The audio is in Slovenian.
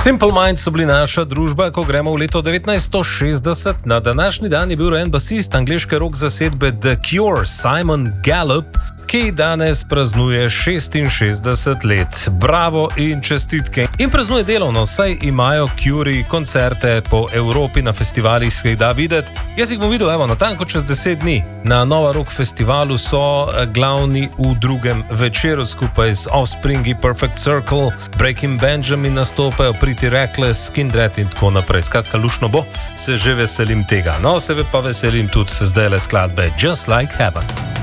Simple Minds so bili naša družba, ko gremo v leto 1960. Na današnji dan je bil rojen basist angleške rock zasedbe The Cure, Simon Gallup, ki danes praznuje 66 let. Bravo in čestitke. In praznuje delovno, saj imajo Cure koncerte po Evropi na festivalih, ki jih da videti. Jaz jih bom videl, evo, natanko čez 10 dni. Na Nova Rock festivalu so glavni v drugem večeru skupaj z Offspringi, Perfect Circle, Breaking Benjamin nastopajo, Pretty Reckless, Skindred in tako naprej. Skratka, lušno bo, se že veselim tega. No, se pa veselim tudi zdajle skladbe Just Like Heaven.